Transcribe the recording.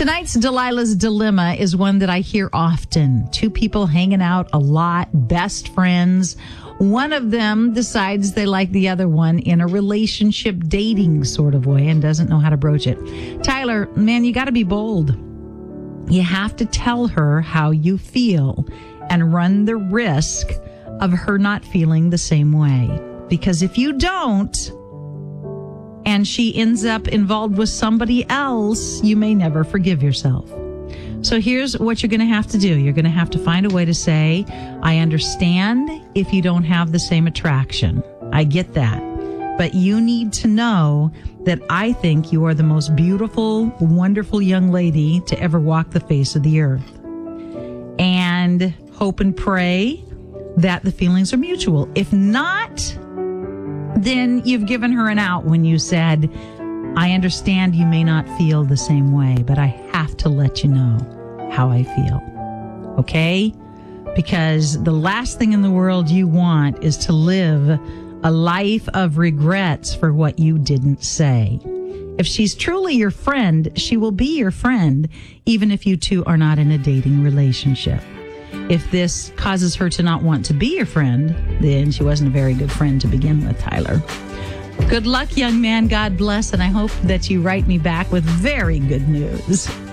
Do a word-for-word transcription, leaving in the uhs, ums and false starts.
Tonight's Delilah's Dilemma is one that I hear often. Two people hanging out a lot, best friends. One of them decides they like the other one in a relationship dating sort of way and doesn't know how to broach it. Tyler, man, you got to be bold. You have to tell her how you feel and run the risk of her not feeling the same way. Because if you don't, and she ends up involved with somebody else, you may never forgive yourself. So here's what you're going to have to do. You're going to have to find a way to say, I understand if you don't have the same attraction. I get that. But you need to know that I think you are the most beautiful, wonderful young lady to ever walk the face of the earth. And hope and pray that the feelings are mutual. If not, then you've given her an out when you said, I understand you may not feel the same way, but I have to let you know how I feel. Okay? Because the last thing in the world you want is to live a life of regrets for what you didn't say. If she's truly your friend, she will be your friend, even if you two are not in a dating relationship. If this causes her to not want to be your friend, then she wasn't a very good friend to begin with, Tyler. Good luck, young man. God bless. And I hope that you write me back with very good news.